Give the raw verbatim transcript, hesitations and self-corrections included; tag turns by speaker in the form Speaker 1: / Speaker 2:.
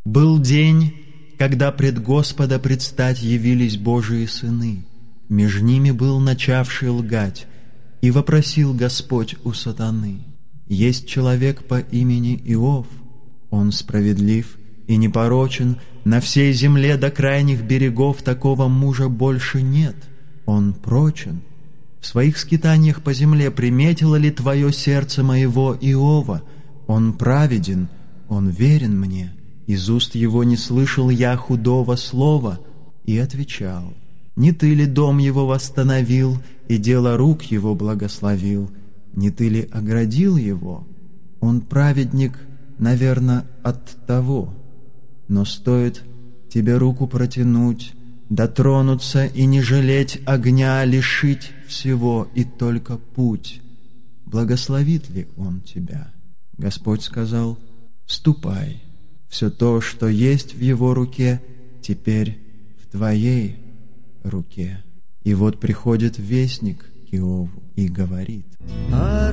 Speaker 1: Был день, когда пред Господа предстать явились Божии сыны. Меж ними был начавший лгать, и вопросил Господь у сатаны: «Есть человек по имени Иов, он справедлив и непорочен, на всей земле до крайних берегов такого мужа больше нет, он прочен. В своих скитаниях по земле приметило ли твое сердце моего Иова? Он праведен, он верен мне, из уст его не слышал я худого слова». И отвечал: «Не ты ли дом его восстановил и дело рук его благословил? Не ты ли оградил его? Он праведник, наверно, от того. Но стоит тебе руку протянуть, дотронуться и не жалеть огня, лишить всего и только путь. Благословит ли он тебя?» Господь сказал: «Ступай, все то, что есть в его руке, теперь в твоей руке». И вот приходит вестник к Иову и говорит: